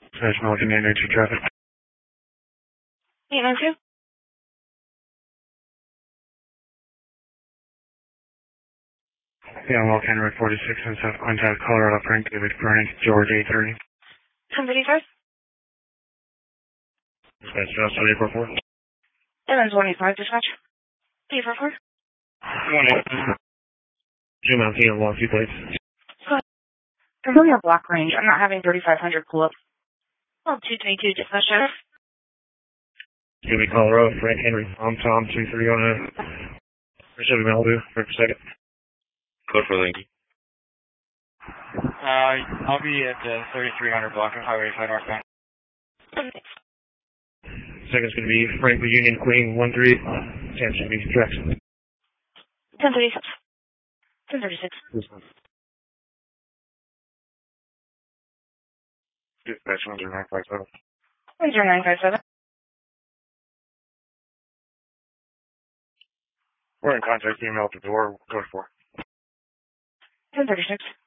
National Energy traffic. 892? Yeah, Walk Henry 46 and South Quintet, Colorado, Frank David Frank, George 830. 1035? Dispatch, Josh 844. Evans 185, dispatch. 844? Zoom out here, walk 2 plates. Familiar block range. I'm not having 3500 pull up. Oh, 232, dispatch sheriff. Give me Colorado, Frank Henry, Tom 2310. Chevy Malibu, for a second. Code for Linky. I'll be at the 3300 block of Highway 5 northbound. Second's going to be Frank the Union Queen 13. Sam should be Jackson. 1036. 1036. Dispatch 10957. 10957. We're in contact, email at the door, code 4. 1036.